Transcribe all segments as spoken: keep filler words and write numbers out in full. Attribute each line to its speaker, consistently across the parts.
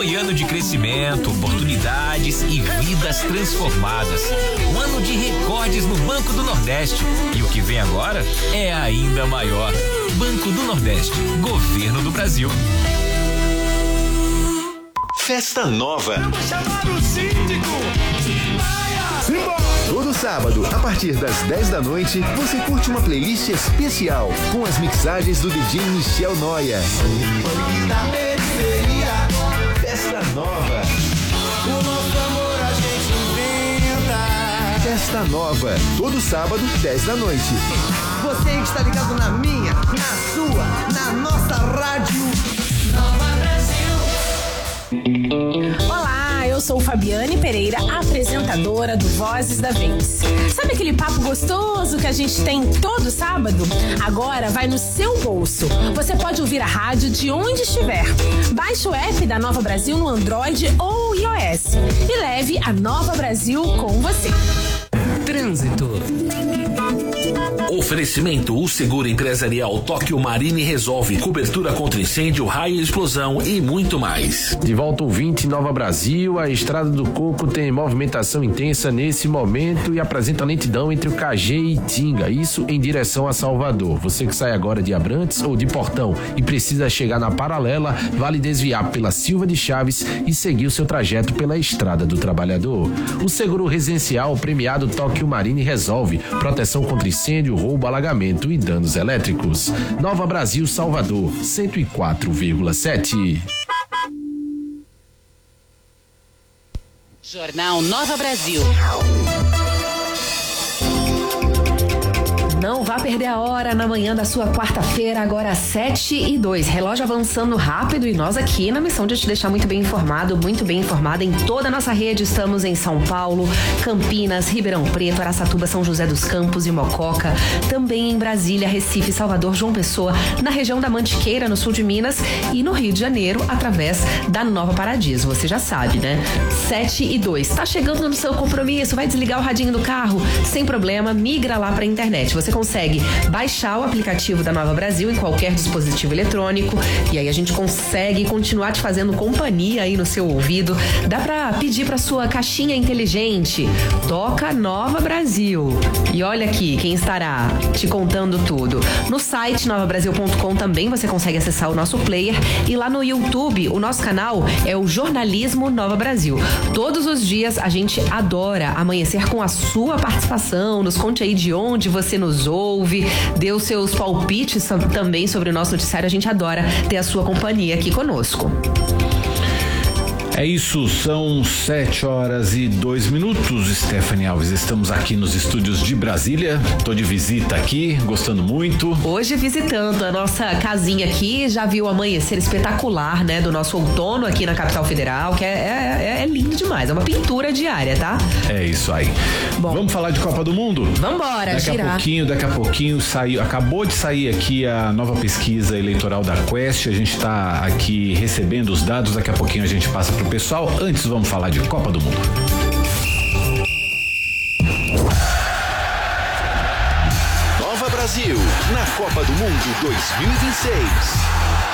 Speaker 1: Foi ano de crescimento, oportunidades e vidas transformadas. Um ano de recordes no Banco do Nordeste. E o que vem agora é ainda maior. Banco do Nordeste, Governo do Brasil.
Speaker 2: Festa Nova.
Speaker 3: Vamos chamar o síndico.
Speaker 4: Simbora! Todo sábado, a partir das dez da noite, você curte uma playlist especial com as mixagens do D J Michel Noia. Festa Nova.
Speaker 3: O nosso amor a gente inventa.
Speaker 4: Festa Nova, todo sábado, dez da noite.
Speaker 5: Você que está ligado na minha, na sua, na nossa rádio Nova Brasil.
Speaker 6: Olá, eu sou Fabiane Pereira, apresentadora do Vozes da Vez. Sabe aquele papo gostoso que a gente tem todo sábado? Agora vai no seu bolso. Você pode ouvir a rádio de onde estiver. Baixe o app da Nova Brasil no Android ou iOS e leve a Nova Brasil com você.
Speaker 7: Trânsito.
Speaker 8: Oferecimento: o seguro empresarial Tóquio Marine resolve, cobertura contra incêndio, raio, explosão e muito mais.
Speaker 9: De volta ouvinte, Nova Brasil, a Estrada do Coco tem movimentação intensa nesse momento e apresenta lentidão entre o K G e Itinga, isso em direção a Salvador. Você que sai agora de Abrantes ou de Portão e precisa chegar na Paralela, vale desviar pela Silva de Chaves e seguir o seu trajeto pela Estrada do Trabalhador. O seguro residencial premiado Tóquio Marine resolve, proteção contra incêndio, roubo, alagamento e danos elétricos. Nova Brasil, Salvador, cento e quatro vírgula sete.
Speaker 10: Jornal Nova Brasil.
Speaker 11: Não vá perder a hora na manhã da sua quarta-feira, agora sete e dois. Relógio avançando rápido e nós aqui na missão de te deixar muito bem informado, muito bem informada em toda a nossa rede. Estamos em São Paulo, Campinas, Ribeirão Preto, Araçatuba, São José dos Campos e Mococa. Também em Brasília, Recife, Salvador, João Pessoa, na região da Mantiqueira, no sul de Minas e no Rio de Janeiro, através da Nova Paradiso. Você já sabe, né? sete e dois. Tá chegando no seu compromisso, vai desligar o radinho do carro? Sem problema, migra lá pra internet. Você consegue baixar o aplicativo da Nova Brasil em qualquer dispositivo eletrônico e aí a gente consegue continuar te fazendo companhia aí no seu ouvido. Dá pra pedir pra sua caixinha inteligente: toca Nova Brasil. E olha aqui quem estará te contando tudo. No site nova brasil ponto com também você consegue acessar o nosso player e lá no YouTube o nosso canal é o Jornalismo Nova Brasil. Todos os dias a gente adora amanhecer com a sua participação. Nos conte aí de onde você nos ouve, dê os seus palpites também sobre o nosso noticiário. A gente adora ter a sua companhia aqui conosco.
Speaker 12: É isso, são sete horas e dois minutos. Stephanie Alves, estamos aqui nos estúdios de Brasília. Tô de visita aqui, gostando muito.
Speaker 11: Hoje visitando a nossa casinha aqui, já viu o amanhecer espetacular, né, do nosso outono aqui na capital federal, que é, é, é lindo demais, é uma pintura diária, tá?
Speaker 12: É isso aí. Bom, vamos falar de Copa do Mundo?
Speaker 11: Vambora,
Speaker 12: daqui girar. a pouquinho, daqui a pouquinho saiu, acabou de sair aqui a nova pesquisa eleitoral da Quest. A gente tá aqui recebendo os dados, daqui a pouquinho a gente passa pro pessoal. Antes vamos falar de Copa do Mundo.
Speaker 2: Nova Brasil, na Copa do Mundo dois mil e vinte e seis.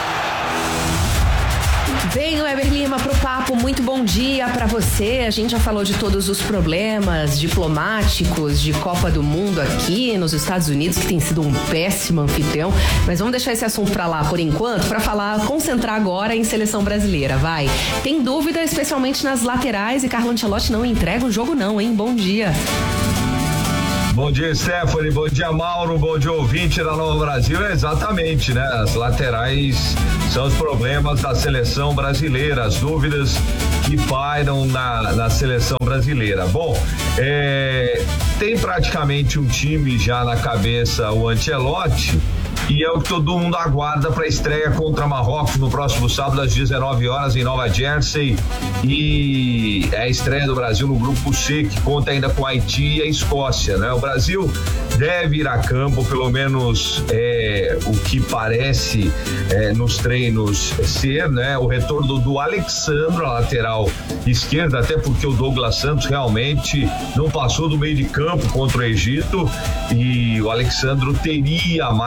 Speaker 11: Vem o Weber Lima pro papo, muito bom dia pra você. A gente já falou de todos os problemas diplomáticos de Copa do Mundo aqui nos Estados Unidos, que tem sido um péssimo anfitrião, mas vamos deixar esse assunto pra lá por enquanto, pra falar, concentrar agora em seleção brasileira, vai. Tem dúvida, especialmente nas laterais, e Carlo Ancelotti não entrega o jogo não, hein? Bom dia.
Speaker 13: Bom dia, Stephanie, bom dia, Mauro, bom dia, ouvinte da Nova Brasil. É exatamente, né? As laterais são os problemas da seleção brasileira, as dúvidas que pairam na, na seleção brasileira. Bom, é, tem praticamente um time já na cabeça, o Ancelotti, e é o que todo mundo aguarda para a estreia contra Marrocos no próximo sábado às dezenove horas em Nova Jersey, e é a estreia do Brasil no grupo C, que conta ainda com Haiti e a Escócia, né? O Brasil deve ir a campo, pelo menos é, o que parece é, nos treinos ser, né? O retorno do Alexandro, a lateral esquerda, até porque o Douglas Santos realmente não passou do meio de campo contra o Egito, e o Alexandro teria mais disposição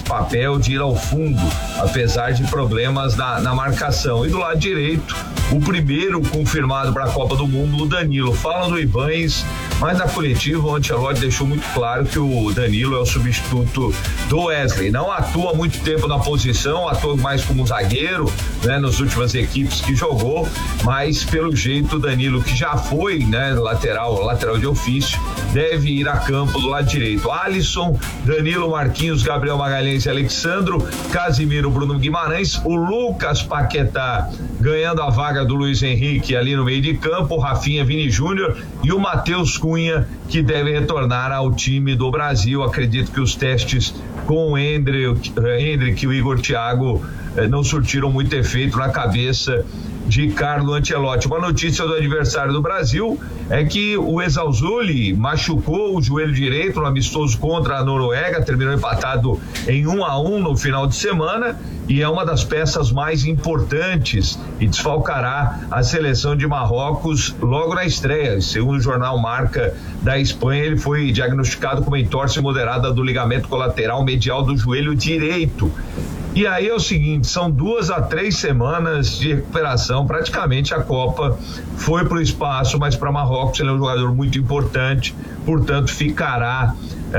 Speaker 13: papel de ir ao fundo, apesar de problemas na, na marcação. E do lado direito, o primeiro confirmado para a Copa do Mundo, o Danilo. Falam do Ivanes, mas na coletiva o Ancelotti deixou muito claro que o Danilo é o substituto do Wesley. Não atua muito tempo na posição, atua mais como zagueiro, né, nas últimas equipes que jogou, mas pelo jeito o Danilo, que já foi, né, lateral, lateral de ofício, deve ir a campo do lado direito. Alisson, Danilo, Marquinhos, Gabriel Magalhães e Alexandro, Casimiro, Bruno Guimarães, o Lucas Paquetá ganhando a vaga do Luiz Henrique ali no meio de campo, o Rafinha, Vini Júnior e o Matheus Cunha, que deve retornar ao time do Brasil. Acredito que os testes com o Hendrick, Hendrick e o Igor Thiago eh, não surtiram muito efeito na cabeça de Carlo Ancelotti. Uma notícia do adversário do Brasil é que o Esalzuli machucou o joelho direito no amistoso contra a Noruega, terminou empatado em um a um no final de semana, e é uma das peças mais importantes e desfalcará a seleção de Marrocos logo na estreia. Segundo o jornal Marca da Espanha, ele foi diagnosticado com uma entorse moderada do ligamento colateral medial do joelho direito. E aí é o seguinte, são duas a três semanas de recuperação, praticamente a Copa foi para o espaço, mas para Marrocos ele é um jogador muito importante, portanto ficará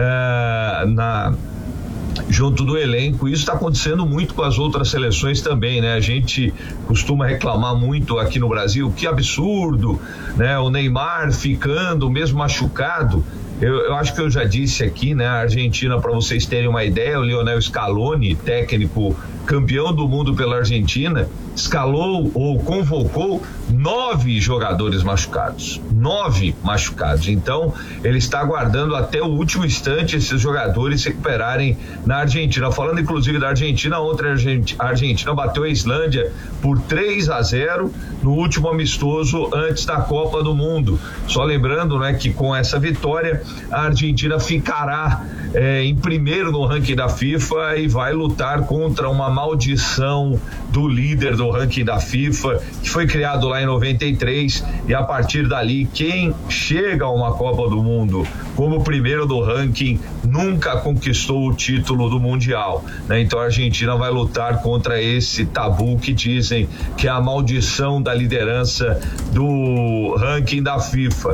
Speaker 13: uh, na junto do elenco. Isso está acontecendo muito com as outras seleções também, né? A gente costuma reclamar muito aqui no Brasil, que absurdo, né? O Neymar ficando mesmo machucado. Eu, eu acho que eu já disse aqui, né? A Argentina, para vocês terem uma ideia, o Lionel Scaloni, técnico campeão do mundo pela Argentina, escalou ou convocou nove jogadores machucados, nove machucados. Então, ele está aguardando até o último instante esses jogadores se recuperarem na Argentina. Falando inclusive da Argentina, ontem a Argentina bateu a Islândia por três a zero no último amistoso antes da Copa do Mundo. Só lembrando, né, que com essa vitória a Argentina ficará é, em primeiro no ranking da FIFA e vai lutar contra uma maldição do líder do ranking da FIFA, que foi criado lá em noventa e três, e a partir dali quem chega a uma Copa do Mundo como primeiro do ranking nunca conquistou o título do Mundial, né? Então a Argentina vai lutar contra esse tabu que dizem que é a maldição da liderança do ranking da FIFA.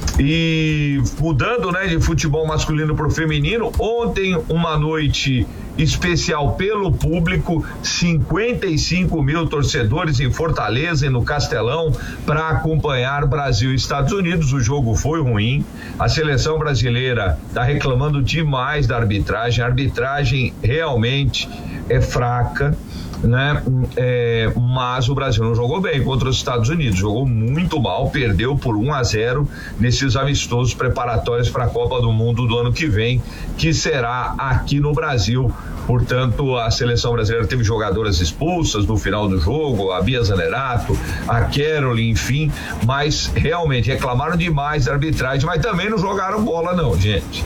Speaker 13: E mudando, né, de futebol masculino para o feminino, ontem uma noite especial pelo público, cinquenta e cinco mil torcedores em Fortaleza e no Castelão para acompanhar Brasil e Estados Unidos. O jogo foi ruim, a seleção brasileira está reclamando demais da arbitragem, a arbitragem realmente é fraca, né? É, mas o Brasil não jogou bem contra os Estados Unidos, jogou muito mal, perdeu por um a zero nesses amistosos preparatórios para a Copa do Mundo do ano que vem, que será aqui no Brasil. Portanto, a seleção brasileira teve jogadoras expulsas no final do jogo, a Bia Zanerato, a Caroline, enfim, mas realmente reclamaram demais da arbitragem, mas também não jogaram bola não, gente.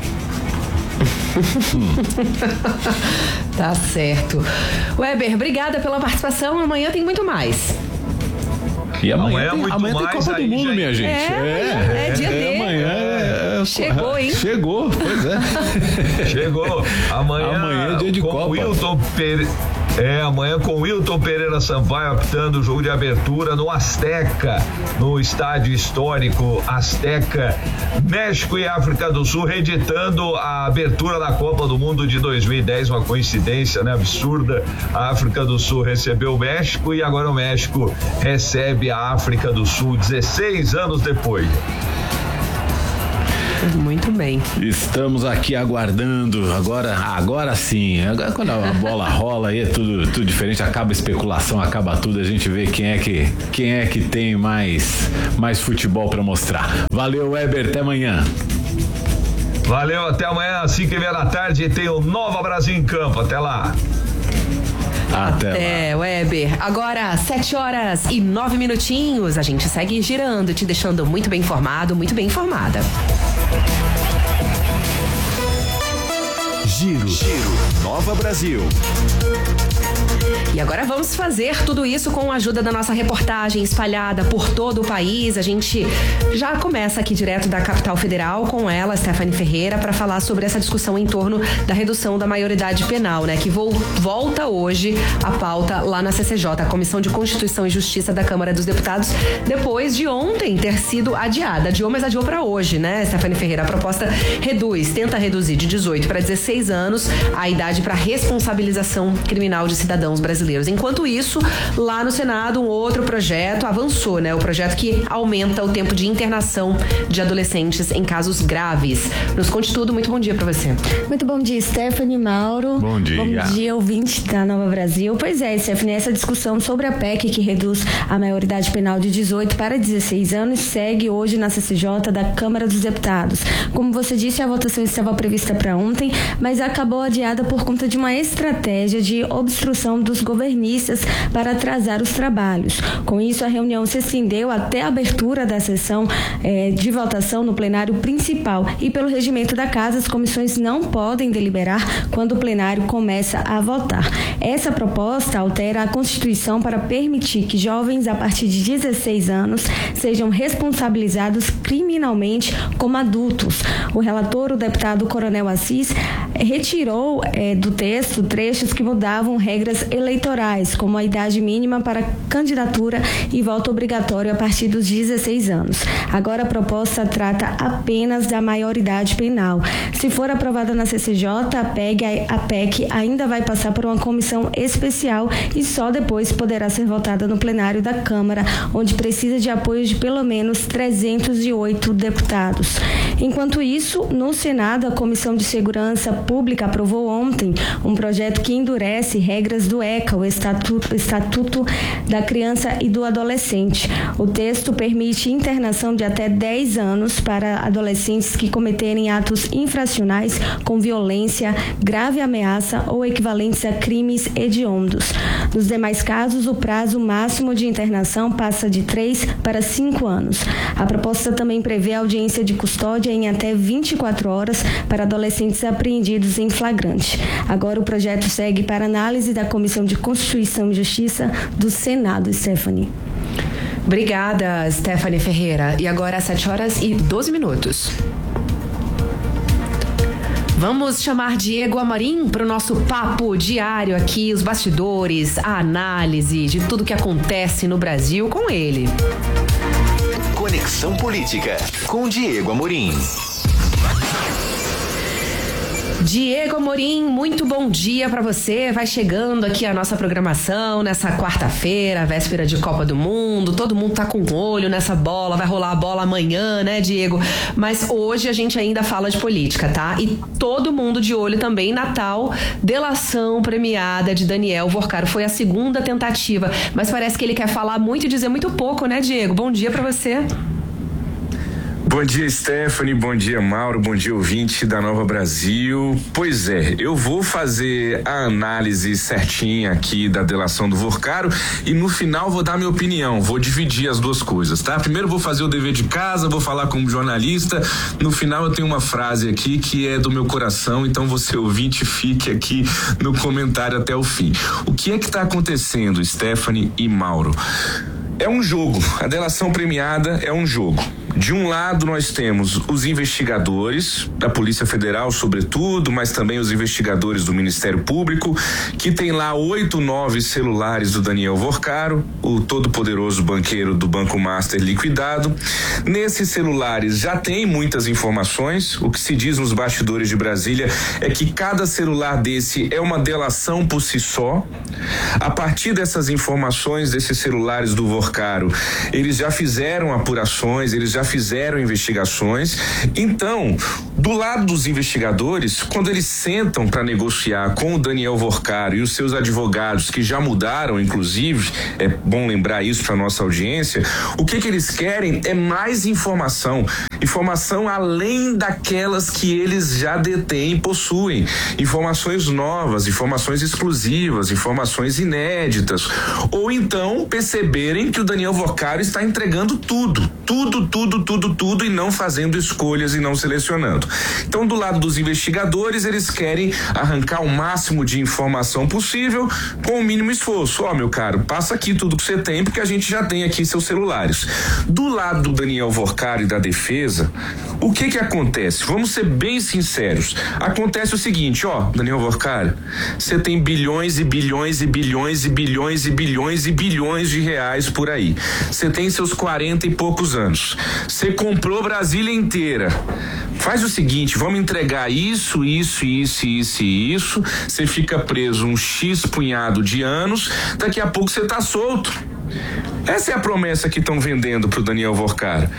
Speaker 11: Tá certo. Weber, obrigada pela participação. Amanhã tem muito mais.
Speaker 12: E amanhã,
Speaker 13: amanhã,
Speaker 12: tem,
Speaker 13: muito
Speaker 12: amanhã
Speaker 13: mais,
Speaker 12: tem Copa do Mundo, já... minha gente.
Speaker 11: É, é, é dia
Speaker 12: é,
Speaker 11: D.
Speaker 12: Amanhã é, é,
Speaker 11: chegou, hein?
Speaker 12: Chegou, pois é.
Speaker 13: Chegou. Amanhã,
Speaker 12: amanhã é dia de
Speaker 13: com
Speaker 12: Copa.
Speaker 13: Wilton Pereira. É, amanhã com Wilton Pereira Sampaio apitando o jogo de abertura no Azteca, no estádio histórico Azteca. México e África do Sul reeditando a abertura da Copa do Mundo de dois mil e dez, uma coincidência, né, absurda. A África do Sul recebeu o México e agora o México recebe a África do Sul dezesseis anos depois.
Speaker 11: Muito bem.
Speaker 12: Estamos aqui aguardando, agora, agora sim, agora quando a bola rola aí é tudo, tudo diferente, acaba a especulação, acaba tudo, a gente vê quem é que, quem é que tem mais, mais futebol pra mostrar. Valeu, Weber, até amanhã.
Speaker 13: Valeu, até amanhã, às cinco e meia da tarde, tem o Nova Brasil em campo, até lá.
Speaker 12: Até
Speaker 11: É, Weber. Agora, sete horas e nove minutinhos. A gente segue girando, te deixando muito bem informado, muito bem informada.
Speaker 2: Giro. Giro. Nova Brasil.
Speaker 11: E agora vamos fazer tudo isso com a ajuda da nossa reportagem espalhada por todo o país. A gente já começa aqui direto da capital federal com ela, Stephanie Ferreira, para falar sobre essa discussão em torno da redução da maioridade penal, né? Que vo- volta hoje a pauta lá na C C J, a Comissão de Constituição e Justiça da Câmara dos Deputados, depois de ontem ter sido adiada. Adiou, mas adiou para hoje, né, Stephanie Ferreira? A proposta reduz, tenta reduzir de dezoito para dezesseis anos a idade para responsabilização criminal de cidadãos brasileiros. Enquanto isso, lá no Senado, um outro projeto avançou, né? O projeto que aumenta o tempo de internação de adolescentes em casos graves. Nos conte tudo, muito bom dia para você.
Speaker 10: Muito bom dia, Stephanie, Mauro.
Speaker 12: Bom dia.
Speaker 10: Bom dia, ouvinte da Nova Brasil. Pois é, Stephanie, essa discussão sobre a P E C que reduz a maioridade penal de dezoito para dezesseis anos segue hoje na C C J da Câmara dos Deputados. Como você disse, a votação estava prevista para ontem, mas acabou adiada por conta de uma estratégia de obstrução dos governistas para atrasar os trabalhos. Com isso, a reunião se estendeu até a abertura da sessão eh, de votação no plenário principal e, pelo regimento da Casa, as comissões não podem deliberar quando o plenário começa a votar. Essa proposta altera a Constituição para permitir que jovens a partir de dezesseis anos sejam responsabilizados criminalmente como adultos. O relator, o deputado Coronel Assis, retirou eh, do texto trechos que mudavam regras eleitorais, como a idade mínima para candidatura e voto obrigatório a partir dos dezesseis anos. Agora a proposta trata apenas da maioridade penal. Se for aprovada na C C J, a P E C, a P E C ainda vai passar por uma comissão especial e só depois poderá ser votada no plenário da Câmara, onde precisa de apoio de pelo menos trezentos e oito deputados. Enquanto isso, no Senado, a Comissão de Segurança Pública aprovou ontem um projeto que endurece regras do ECA, o Estatuto, Estatuto da Criança e do Adolescente. O texto permite internação de até dez anos para adolescentes que cometerem atos infracionais com violência, grave ameaça ou equivalentes a crimes hediondos. Nos demais casos, o prazo máximo de internação passa de três para cinco anos. A proposta também prevê audiência de custódia em até vinte e quatro horas para adolescentes apreendidos em flagrante. Agora o projeto segue para análise da Comissão de Constituição e Justiça do Senado, Stephanie.
Speaker 11: Obrigada, Stephanie Ferreira. E agora às sete horas e doze minutos. Vamos chamar Diego Amorim para o nosso papo diário aqui, os bastidores, a análise de tudo que acontece no Brasil com ele.
Speaker 2: Conexão Política, com Diego Amorim.
Speaker 11: Diego Amorim, muito bom dia para você. Vai chegando aqui a nossa programação nessa quarta-feira, véspera de Copa do Mundo. Todo mundo tá com olho nessa bola, vai rolar a bola amanhã, né, Diego? Mas hoje a gente ainda fala de política, tá? E todo mundo de olho também na tal delação premiada de Daniel Vorcaro. Foi a segunda tentativa, mas parece que ele quer falar muito e dizer muito pouco, né, Diego? Bom dia para você.
Speaker 14: Bom dia, Stephanie, bom dia, Mauro, bom dia, ouvinte da Nova Brasil. Pois é, eu vou fazer a análise certinha aqui da delação do Vorcaro e no final vou dar minha opinião, vou dividir as duas coisas, tá? Primeiro vou fazer o dever de casa, vou falar como jornalista, no final eu tenho uma frase aqui que é do meu coração, então você ouvinte fique aqui no comentário até o fim. O que é que tá acontecendo, Stephanie e Mauro? É um jogo, a delação premiada é um jogo. De um lado nós temos os investigadores da Polícia Federal, sobretudo, mas também os investigadores do Ministério Público, que tem lá oito, nove celulares do Daniel Vorcaro, o todo-poderoso banqueiro do Banco Master liquidado. Nesses celulares já tem muitas informações. O que se diz nos bastidores de Brasília é que cada celular desse é uma delação por si só. A partir dessas informações, desses celulares do Vorcaro, eles já fizeram apurações, eles já fizeram investigações. Então, do lado dos investigadores, quando eles sentam para negociar com o Daniel Vorcaro e os seus advogados, que já mudaram, inclusive, é bom lembrar isso para nossa audiência, o que que eles querem é mais informação, informação além daquelas que eles já detêm e possuem, informações novas, informações exclusivas, informações inéditas, ou então perceberem que o Daniel Vorcaro está entregando tudo, tudo, tudo, tudo, tudo e não fazendo escolhas e não selecionando. Então, do lado dos investigadores, eles querem arrancar o máximo de informação possível com o mínimo esforço. Ó, oh, meu caro, passa aqui tudo que você tem, porque a gente já tem aqui seus celulares. Do lado do Daniel Vorcari e da defesa, o que que acontece? Vamos ser bem sinceros. Acontece o seguinte, ó, Daniel Vorcari, você tem bilhões e bilhões e bilhões e bilhões e bilhões e bilhões de reais por aí. Você tem seus quarenta e poucos anos. Você comprou Brasília inteira. Faz o seguinte, vamos entregar isso, isso, isso, isso e isso. Você fica preso um X punhado de anos, daqui a pouco você tá solto. Essa é a promessa que estão vendendo pro Daniel Vorcari.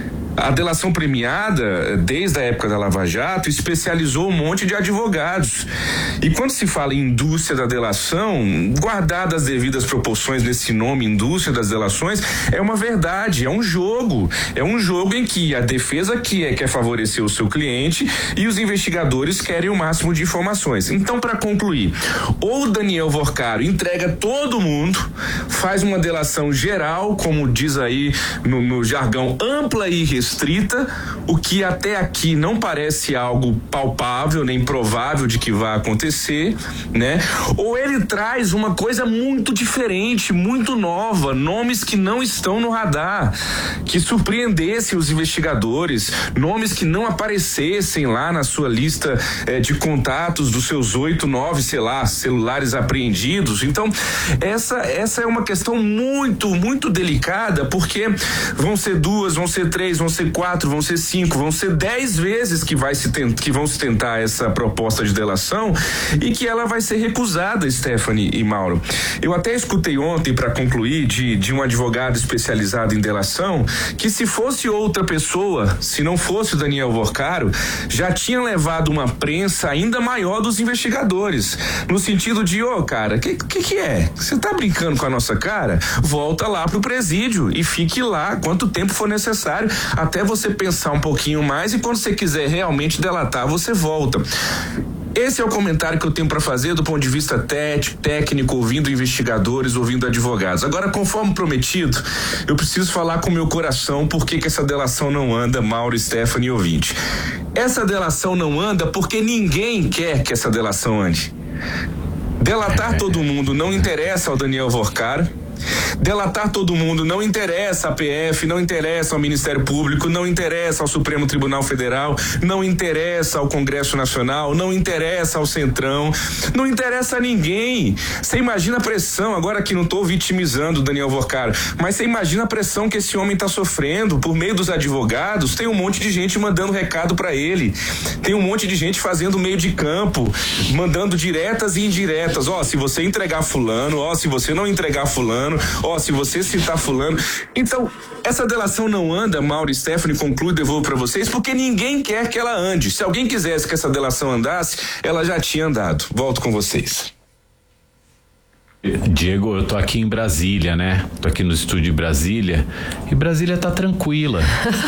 Speaker 14: A delação premiada, desde a época da Lava Jato, especializou um monte de advogados. E quando se fala em indústria da delação, guardadas as devidas proporções nesse nome, indústria das delações, é uma verdade, é um jogo. É um jogo em que a defesa quer, quer favorecer o seu cliente e os investigadores querem o máximo de informações. Então, para concluir, ou o Daniel Vorcari entrega todo mundo, faz uma delação geral, como diz aí no, no jargão, ampla e restrita, restrita, o que até aqui não parece algo palpável nem provável de que vá acontecer, né? Ou ele traz uma coisa muito diferente, muito nova, nomes que não estão no radar, que surpreendessem os investigadores, nomes que não aparecessem lá na sua lista eh, de contatos dos seus oito, nove, sei lá, celulares apreendidos. Então, essa, essa é uma questão muito, muito delicada, porque vão ser duas, vão ser três, vão ser quatro, vão ser cinco, vão ser dez vezes que, vai se tent, que vão se tentar essa proposta de delação e que ela vai ser recusada, Stephanie e Mauro. Eu até escutei ontem, para concluir, de, de um advogado especializado em delação, que se fosse outra pessoa, se não fosse o Daniel Vorcari, já tinha levado uma prensa ainda maior dos investigadores, no sentido de, ô, oh, cara, que, que que é? Você tá brincando com a nossa cara? Volta lá pro presídio e fique lá quanto tempo for necessário, até você pensar um pouquinho mais, e quando você quiser realmente delatar, você volta. Esse é o comentário que eu tenho para fazer do ponto de vista técnico, ouvindo investigadores, ouvindo advogados. Agora, conforme prometido, eu preciso falar com o meu coração por que que essa delação não anda, Mauro, Stephanie e ouvinte. Essa delação não anda porque ninguém quer que essa delação ande. Delatar todo mundo não interessa ao Daniel Vorcari. Delatar todo mundo não interessa à P F, não interessa ao Ministério Público, não interessa ao Supremo Tribunal Federal, não interessa ao Congresso Nacional, não interessa ao Centrão, não interessa a ninguém. Você imagina a pressão, agora que não estou vitimizando o Daniel Vorcari, mas você imagina a pressão que esse homem está sofrendo por meio dos advogados. Tem um monte de gente mandando recado para ele, tem um monte de gente fazendo meio de campo, mandando diretas e indiretas. Ó, oh, se você entregar fulano, ó, oh, se você não entregar fulano, ó, oh, se você citar fulano. Então, essa delação não anda, Mauro e Stephanie, concluo e devolvo para vocês, porque ninguém quer que ela ande. Se alguém quisesse que essa delação andasse, ela já tinha andado. Volto com vocês.
Speaker 12: Diego, eu tô aqui em Brasília, né? Tô aqui no estúdio de Brasília, e Brasília tá tranquila.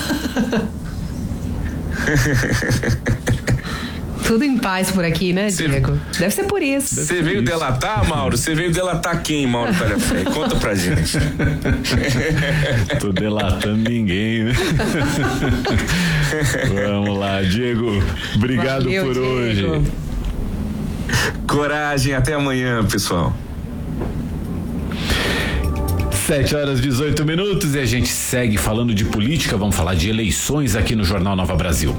Speaker 11: Tudo em paz por aqui, né, Diego? Cê, Deve ser por isso.
Speaker 14: Você veio delatar, Mauro? Você veio delatar quem, Mauro Talhafé? Conta pra gente.
Speaker 12: Tô delatando ninguém, né? Vamos lá, Diego. Obrigado Valeu, por Diego. hoje.
Speaker 14: Coragem, até amanhã, pessoal.
Speaker 12: sete horas e dezoito minutos e a gente segue falando de política. Vamos falar de eleições aqui no Jornal Nova Brasil.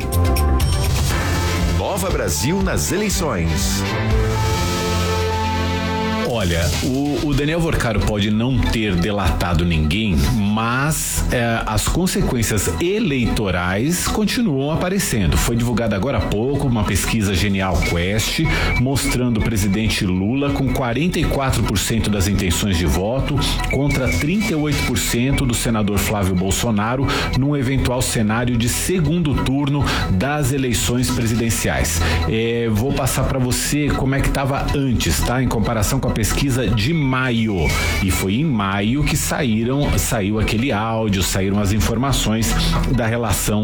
Speaker 4: Nova Brasil nas eleições.
Speaker 12: Olha, o, o Daniel Vorcari pode não ter delatado ninguém, mas é, as consequências eleitorais continuam aparecendo. Foi divulgada agora há pouco uma pesquisa Genial Quest mostrando o presidente Lula com quarenta e quatro por cento das intenções de voto contra trinta e oito por cento do senador Flávio Bolsonaro num eventual cenário de segundo turno das eleições presidenciais. É, vou passar para você como é que estava antes, tá? Em comparação com a pesquisa de maio, e foi em maio que saíram, saiu aquele áudio, saíram as informações da relação de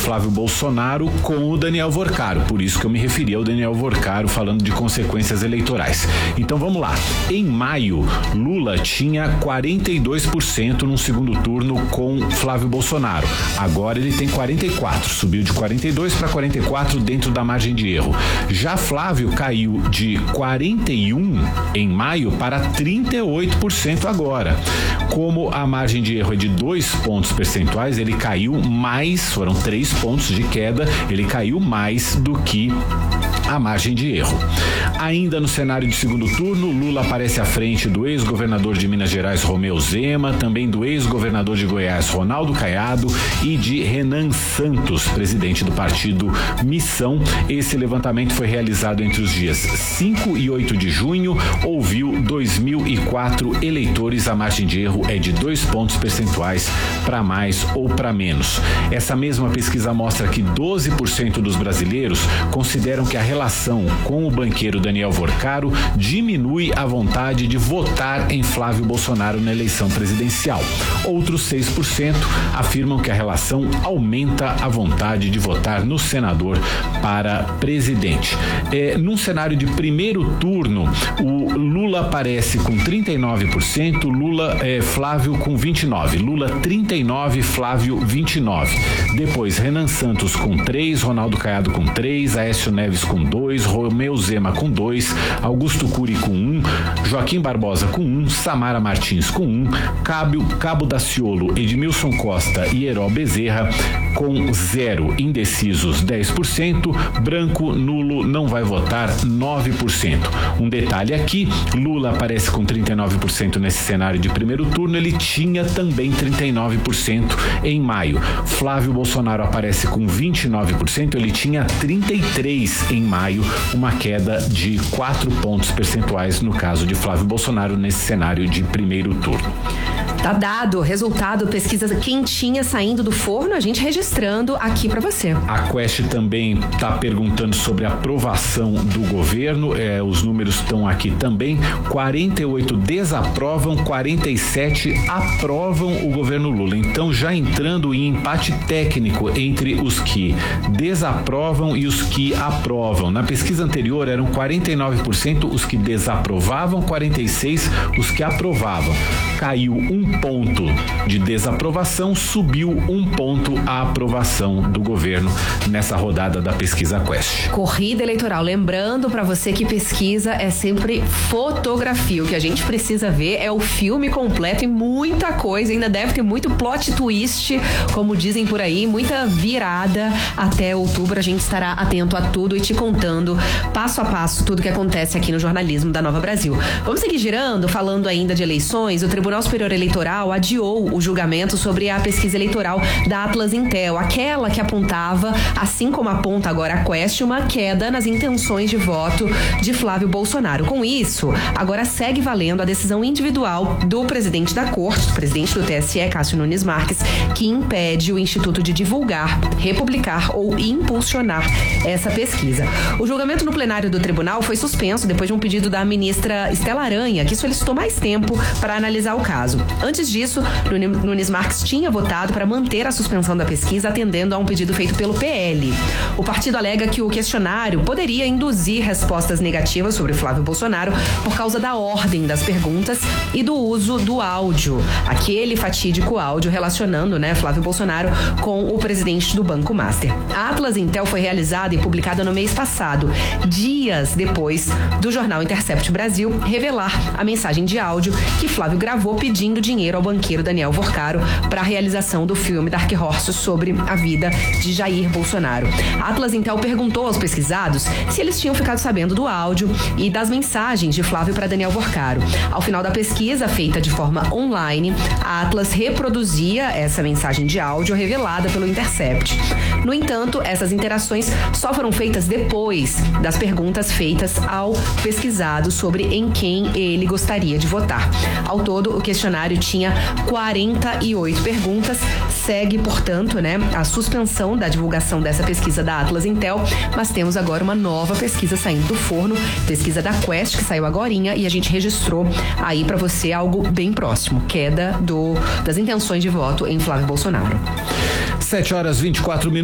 Speaker 12: Flávio Bolsonaro com o Daniel Vorcaro. Por isso que eu me referi ao Daniel Vorcaro falando de consequências eleitorais. Então vamos lá. Em maio, Lula tinha quarenta e dois por cento no segundo turno com Flávio Bolsonaro. Agora ele tem quarenta e quatro por cento. Subiu de quarenta e dois para quarenta e quatro dentro da margem de erro. Já Flávio caiu de quarenta e um em maio para trinta e oito por cento agora. Como a margem de erro é de dois pontos percentuais, ele caiu mais, foram três pontos de queda, ele caiu mais do que a margem de erro. Ainda no cenário de segundo turno, Lula aparece à frente do ex-governador de Minas Gerais, Romeu Zema, também do ex-governador de Goiás, Ronaldo Caiado, e de Renan Santos, presidente do partido Missão. Esse levantamento foi realizado entre os dias cinco e oito de junho, ouviu dois mil e quatro eleitores, a margem de erro é de dois pontos percentuais para mais ou para menos. Essa mesma pesquisa mostra que doze por cento dos brasileiros consideram que a relação com o banqueiro Daniel Vorcaro diminui a vontade de votar em Flávio Bolsonaro na eleição presidencial. Outros seis por cento afirmam que a relação aumenta a vontade de votar no senador para presidente. É, num cenário de primeiro turno, o Lula aparece com trinta e nove por cento, Lula é, Flávio com vinte e nove por cento, Lula trinta e nove por cento, Flávio vinte e nove por cento. Depois Renan Santos com três por cento, Ronaldo Caiado com três por cento, Aécio Neves com dois, Romeu Zema com dois, Augusto Cury com um, Joaquim Barbosa com um, Samara Martins com um, Cabo, Cabo Daciolo, Edmilson Costa e Heró Bezerra com zero, indecisos dez por cento, branco, nulo, não vai votar nove por cento. Um detalhe aqui, Lula aparece com trinta e nove por cento nesse cenário de primeiro turno, ele tinha também trinta e nove por cento em maio. Flávio Bolsonaro aparece com vinte e nove por cento, ele tinha trinta e três por cento em maio, uma queda de quatro pontos percentuais no caso de Flávio Bolsonaro nesse cenário de primeiro turno.
Speaker 11: Tá dado, resultado, pesquisa quentinha saindo do forno, a gente registrando aqui para você.
Speaker 12: A Quest também tá perguntando sobre a aprovação do governo, é, os números estão aqui também, quarenta e oito desaprovam, quarenta e sete aprovam o governo Lula. Então já entrando em empate técnico entre os que desaprovam e os que aprovam. Na pesquisa anterior eram quarenta e nove por cento os que desaprovavam, quarenta e seis por cento os que aprovavam. Caiu um ponto de desaprovação, subiu um ponto a aprovação do governo nessa rodada da pesquisa Quest.
Speaker 11: Corrida eleitoral, lembrando para você que pesquisa é sempre fotografia, o que a gente precisa ver é o filme completo e muita coisa, ainda deve ter muito plot twist, como dizem por aí, muita virada. Até outubro a gente estará atento a tudo e te contando passo a passo tudo que acontece aqui no jornalismo da Nova Brasil. Vamos seguir girando, falando ainda de eleições. O Tribunal Superior Eleitoral adiou o julgamento sobre a pesquisa eleitoral da Atlas Intel, aquela que apontava, assim como aponta agora a Quest, uma queda nas intenções de voto de Flávio Bolsonaro. Com isso, agora segue valendo a decisão individual do presidente da Corte, do presidente do T S E, Cássio Nunes Marques, que impede o Instituto de divulgar, republicar ou impulsionar essa pesquisa. O julgamento no plenário do tribunal foi suspenso depois de um pedido da ministra Estela Aranha, que solicitou mais tempo para analisar o caso. Antes disso, Nunes Marques tinha votado para manter a suspensão da pesquisa, atendendo a um pedido feito pelo P L. O partido alega que o questionário poderia induzir respostas negativas sobre Flávio Bolsonaro por causa da ordem das perguntas e do uso do áudio, aquele fatídico áudio relacionando, né, Flávio Bolsonaro com o presidente do Banco Master. A Atlas Intel foi realizada e publicada no mês passado, dias depois do jornal Intercept Brasil revelar a mensagem de áudio que Flávio gravou pedindo dinheiro ao banqueiro Daniel Vorcaro para a realização do filme Dark Horse sobre a vida de Jair Bolsonaro. A Atlas Intel perguntou aos pesquisados se eles tinham ficado sabendo do áudio e das mensagens de Flávio para Daniel Vorcaro. Ao final da pesquisa, feita de forma online, a Atlas reproduzia essa mensagem de áudio revelada pelo Intercept. No entanto, essas interações só foram feitas depois das perguntas feitas ao pesquisado sobre em quem ele gostaria de votar. Ao todo, o questionário tinha quarenta e oito perguntas. Segue, portanto, né, a suspensão da divulgação dessa pesquisa da Atlas Intel, mas temos agora uma nova pesquisa saindo do forno, pesquisa da Quest, que saiu agorinha, e a gente registrou aí para você algo bem próximo, queda do, das intenções de voto em Flávio Bolsonaro.
Speaker 12: sete horas e vinte e quatro minutos.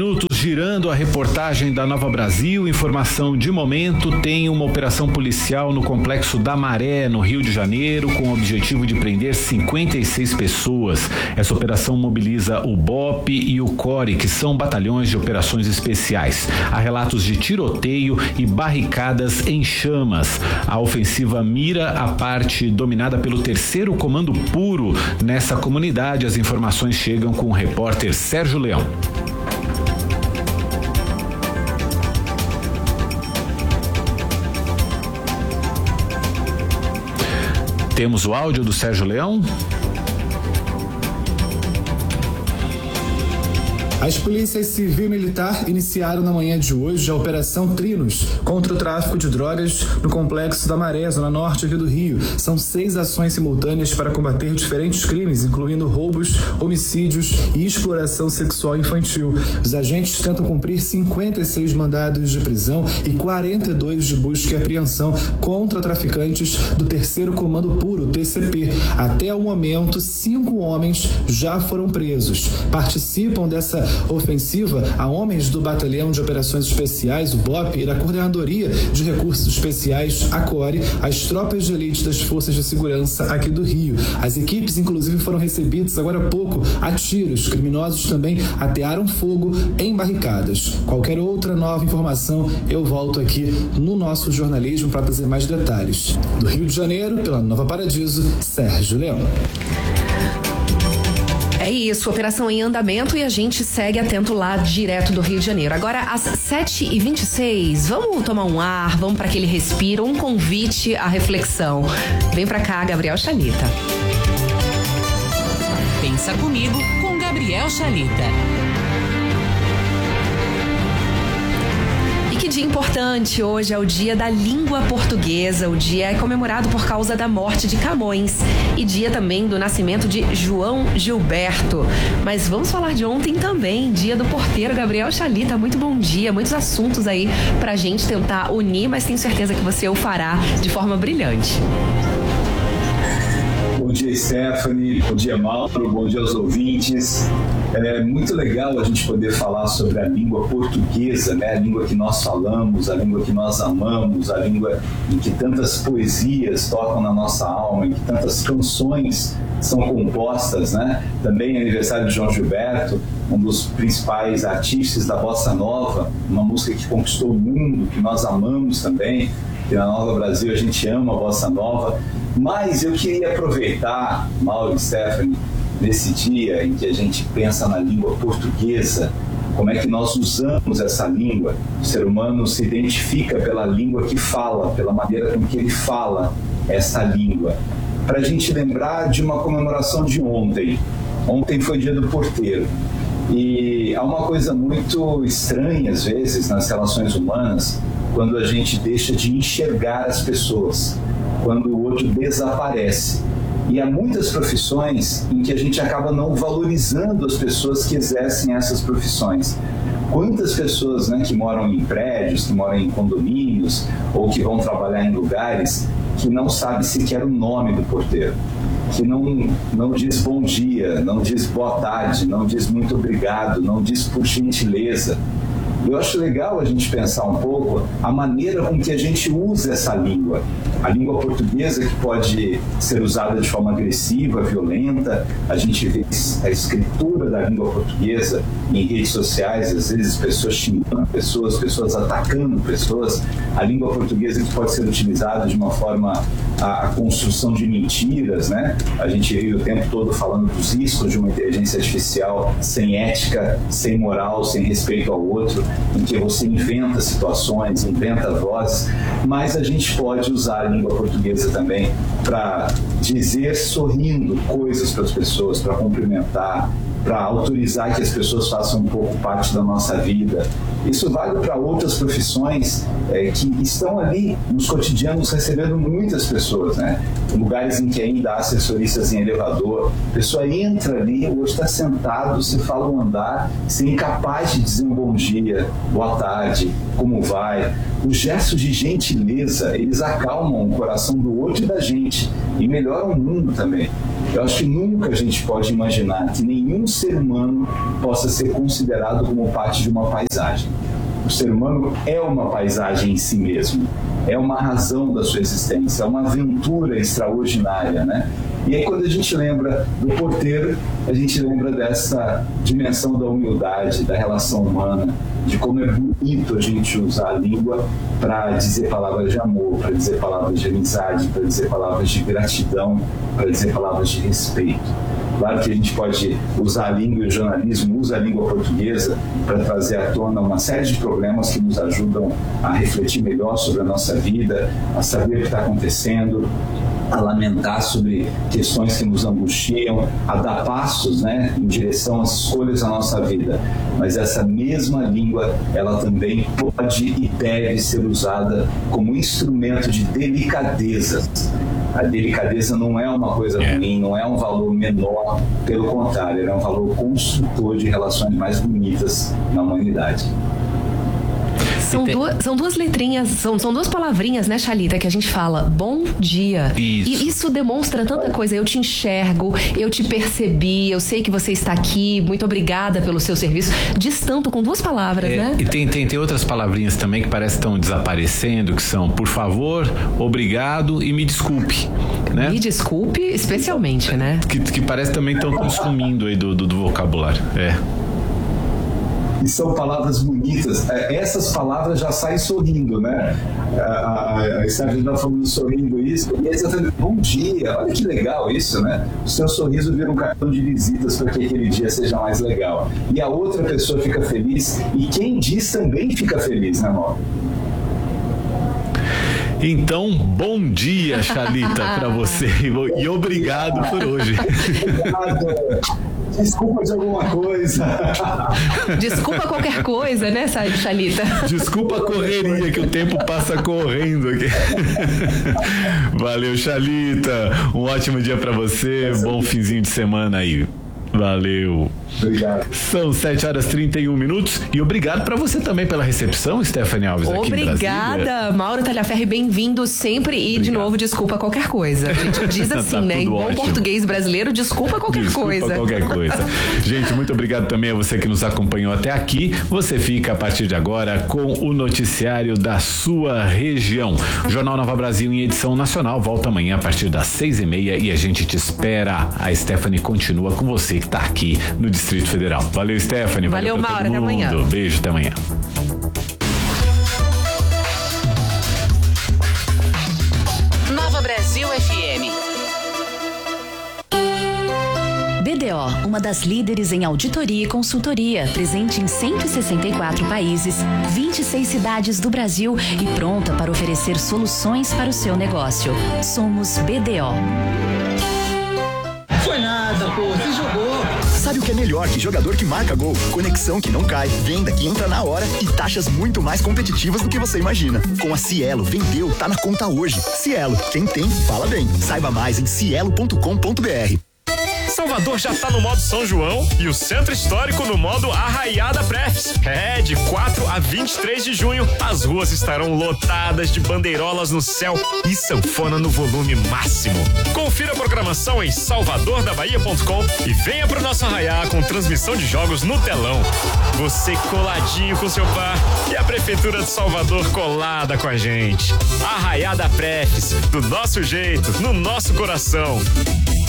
Speaker 12: girando a reportagem da Nova Brasil, informação de momento, tem uma operação policial no Complexo da Maré, no Rio de Janeiro, com o objetivo de prender cinquenta e seis pessoas. Essa operação mobiliza o B O P e o CORE, que são batalhões de operações especiais. Há relatos de tiroteio e barricadas em chamas. A ofensiva mira a parte dominada pelo terceiro Comando Puro nessa comunidade. As informações chegam com o repórter Sérgio Leão. Temos o áudio do Sérgio Leão?
Speaker 15: As polícias civil e militar iniciaram na manhã de hoje a Operação Trinos contra o tráfico de drogas no Complexo da Maré, zona norte aqui do Rio. São seis ações simultâneas para combater diferentes crimes, incluindo roubos, homicídios e exploração sexual infantil. Os agentes tentam cumprir cinquenta e seis mandados de prisão e quarenta e dois de busca e apreensão contra traficantes do terceiro Comando Puro, T C P. Até o momento, cinco homens já foram presos. Participam dessa ofensiva a homens do Batalhão de Operações Especiais, o B O P, e da Coordenadoria de Recursos Especiais, a CORE, as tropas de elite das Forças de Segurança aqui do Rio. As equipes, inclusive, foram recebidas agora há pouco a tiros. Criminosos também atearam fogo em barricadas. Qualquer outra nova informação, eu volto aqui no nosso jornalismo para trazer mais detalhes. Do Rio de Janeiro, pela Nova Paradiso, Sérgio Leão.
Speaker 11: É isso, operação em andamento e a gente segue atento lá direto do Rio de Janeiro. Agora, às sete e vinte e seis, vamos tomar um ar, vamos para aquele respiro, um convite à reflexão. Vem pra cá, Gabriel Chalita.
Speaker 7: Pensa comigo com Gabriel Chalita.
Speaker 11: Que dia importante, hoje é o dia da língua portuguesa. O dia é comemorado por causa da morte de Camões e dia também do nascimento de João Gilberto. Mas vamos falar de ontem também, dia do porteiro. Gabriel Chalita, muito bom dia, muitos assuntos aí pra gente tentar unir, mas tenho certeza que você o fará de forma brilhante.
Speaker 16: Bom dia, Stephanie. Bom dia, Mauro. Bom dia aos ouvintes. É muito legal a gente poder falar sobre a língua portuguesa, né? A língua que nós falamos, a língua que nós amamos, a língua em que tantas poesias tocam na nossa alma, em que tantas canções são compostas, né? Também é aniversário de João Gilberto, um dos principais artistas da Bossa Nova, uma música que conquistou o mundo, que nós amamos também. E na Nova Brasil a gente ama a Bossa Nova. Mas eu queria aproveitar, Mauro e Stephanie, nesse dia em que a gente pensa na língua portuguesa, como é que nós usamos essa língua. O ser humano se identifica pela língua que fala, pela maneira com que ele fala essa língua. Para a gente lembrar de uma comemoração de ontem. Ontem foi dia do porteiro. E há uma coisa muito estranha, às vezes, nas relações humanas, quando a gente deixa de enxergar as pessoas, quando o outro desaparece. E há muitas profissões em que a gente acaba não valorizando as pessoas que exercem essas profissões. Quantas pessoas, né, que moram em prédios, que moram em condomínios ou que vão trabalhar em lugares que não sabe sequer o nome do porteiro, que não, não diz bom dia, não diz boa tarde, não diz muito obrigado, não diz por gentileza. Eu acho legal a gente pensar um pouco a maneira com que a gente usa essa língua. A língua portuguesa que pode ser usada de forma agressiva, violenta. A gente vê a escritura da língua portuguesa em redes sociais, às vezes pessoas xingando pessoas, pessoas atacando pessoas. A língua portuguesa que pode ser utilizada de uma forma a, a construção de mentiras, né? A gente vive o tempo todo falando dos riscos de uma inteligência artificial sem ética, sem moral, sem respeito ao outro, em que você inventa situações, inventa vozes, mas a gente pode usar a língua portuguesa também para dizer sorrindo coisas para as pessoas, para cumprimentar, para autorizar que as pessoas façam um pouco parte da nossa vida. Isso vale para outras profissões é, que estão ali nos cotidianos recebendo muitas pessoas, né? Lugares em que ainda há assessoristas em elevador, a pessoa entra ali, hoje está sentado, você fala um andar, você é incapaz de dizer um bom dia, boa tarde, como vai. Os gestos de gentileza, eles acalmam o coração do outro e da gente e melhoram o mundo também. Eu acho que nunca a gente pode imaginar que nenhum ser humano possa ser considerado como parte de uma paisagem. O ser humano é uma paisagem em si mesmo, é uma razão da sua existência, é uma aventura extraordinária, né? E aí quando a gente lembra do porteiro, a gente lembra dessa dimensão da humildade, da relação humana, de como é bonito a gente usar a língua para dizer palavras de amor, para dizer palavras de amizade, para dizer palavras de gratidão, para dizer palavras de respeito. Claro que a gente pode usar a língua e o jornalismo usa a língua portuguesa para trazer à tona uma série de problemas que nos ajudam a refletir melhor sobre a nossa vida, a saber o que está acontecendo, a lamentar sobre questões que nos angustiam, a dar passos, né, em direção às escolhas da nossa vida. Mas essa mesma língua, ela também pode e deve ser usada como instrumento de delicadeza. A delicadeza não é uma coisa ruim, não é um valor menor, pelo contrário, é um valor construtor de relações mais bonitas na humanidade.
Speaker 11: São duas, são duas letrinhas, são, são duas palavrinhas, né, Chalita, que a gente fala bom dia.
Speaker 9: Isso.
Speaker 11: E isso demonstra tanta coisa. Eu te enxergo, eu te percebi, eu sei que você está aqui, muito obrigada pelo seu serviço. Diz tanto com duas palavras,
Speaker 12: é,
Speaker 11: né?
Speaker 12: E tem, tem, tem outras palavrinhas também que parecem estão desaparecendo, que são por favor, obrigado e me desculpe. Né?
Speaker 11: Me desculpe, especialmente, né?
Speaker 12: Que, que parece também estão sumindo aí do, do, do vocabulário. É.
Speaker 16: E são palavras bonitas. Essas palavras já saem sorrindo, né? A Esther já falando sorrindo isso. E aí você tá, bom dia, olha que legal isso, né? O seu sorriso vira um cartão de visitas para que aquele dia seja mais legal. E a outra pessoa fica feliz e quem diz também fica feliz, né, Mauro?
Speaker 12: Então, bom dia, Chalita, para você e obrigado por hoje.
Speaker 16: Obrigado. Desculpa de alguma coisa.
Speaker 11: Desculpa qualquer coisa, né, Chalita?
Speaker 12: Desculpa a correria, que o tempo passa correndo aqui. Valeu, Chalita. Um ótimo dia para você. Bom finzinho de semana aí. Valeu.
Speaker 16: Obrigado.
Speaker 12: São sete horas e trinta e um minutos e obrigado pra você também pela recepção, Stephanie Alves, aqui em Brasília.
Speaker 11: Obrigada, Mauro Talhaferri, bem-vindo sempre e Obrigado. De novo, desculpa qualquer coisa. A gente diz assim, tá, né? Em bom ótimo. Português brasileiro, desculpa qualquer
Speaker 12: desculpa
Speaker 11: coisa.
Speaker 12: qualquer coisa. Gente, muito obrigado também a você que nos acompanhou até aqui. Você fica a partir de agora com o noticiário da sua região. O Jornal Nova Brasil em edição nacional volta amanhã a partir das seis e meia e a gente te espera. A Stephanie continua com você que tá aqui no Distrito Federal. Valeu, Stephanie.
Speaker 11: Valeu,
Speaker 12: valeu
Speaker 11: Mauro. Até amanhã.
Speaker 12: Beijo, até amanhã.
Speaker 7: Nova Brasil F M.
Speaker 17: B D O, uma das líderes em auditoria e consultoria, presente em cento e sessenta e quatro países, vinte e seis cidades do Brasil e pronta para oferecer soluções para o seu negócio. Somos B D O.
Speaker 5: Foi nada, pô, você jogou.
Speaker 18: Sabe o que é melhor que jogador que marca gol? Conexão que não cai, venda que entra na hora e taxas muito mais competitivas do que você imagina. Com a Cielo, vendeu, tá na conta hoje. Cielo, quem tem, fala bem. Saiba mais em cielo ponto com ponto br.
Speaker 19: Salvador já tá no modo São João e o Centro Histórico no modo Arraiada Prefs. É, de quatro a vinte e três de junho, as ruas estarão lotadas de bandeirolas no céu e sanfona no volume máximo. Confira a programação em salvador da bahia ponto com e venha pro nosso Arraiá com transmissão de jogos no telão. Você coladinho com seu par e a Prefeitura de Salvador colada com a gente. Arraiada Prefs, do nosso jeito, no nosso coração.